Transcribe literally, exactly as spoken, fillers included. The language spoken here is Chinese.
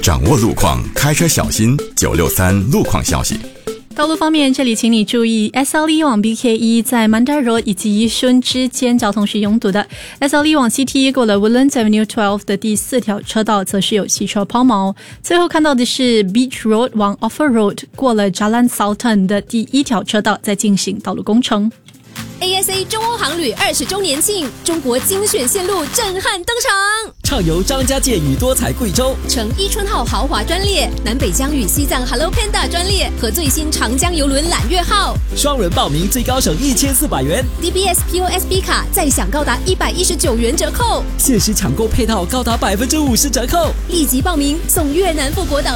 掌握路况，开车小心。九六三路况消息。 道路方面，这里请你注意 S L E 往 B K E 在 Mandai Road 以及宜顺之间交通是拥堵的。 S L E 往 C T 过了 Woodlands Avenue 十二的第四条车道则是有汽车抛锚。最后看到的是 Beach Road 往 Offer Road 过了 Jalan Sultan 的第一条车道在进行道路工程。 A S A 中欧航旅二十周年庆，中国精选线路震撼登场， 畅游张家界与多彩贵州， 乘伊春号豪华专列，南北疆与西藏 Hello Panda 专列和最新长江邮轮揽月号， 双人报名最高省一千四百元 D B S P O S B 卡再享高达一百一十九元折扣， 限时抢购配套高达百分之五十折扣， 立即报名送越南富国岛